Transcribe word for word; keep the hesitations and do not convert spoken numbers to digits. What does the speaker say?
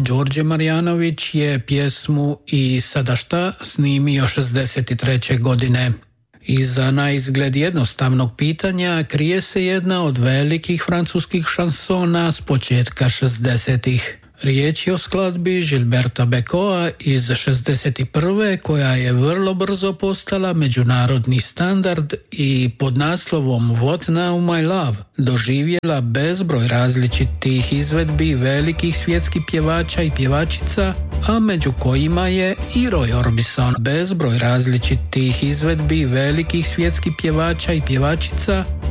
Đorđe Marjanović je pjesmu I sada šta snimio šezdeset treće godine. Iza na izgled jednostavnog pitanja krije se jedna od velikih francuskih šansona s početka šezdesetih. Riječ je o skladbi Gilberta Becoa iz šezdeset prve koja je vrlo brzo postala međunarodni standard i pod naslovom What Now My Love doživjela bezbroj različitih izvedbi velikih svjetskih pjevača i pjevačica, a među kojima je i Roy Orbison. Bezbroj različitih izvedbi velikih svjetskih pjevača i pjevačica,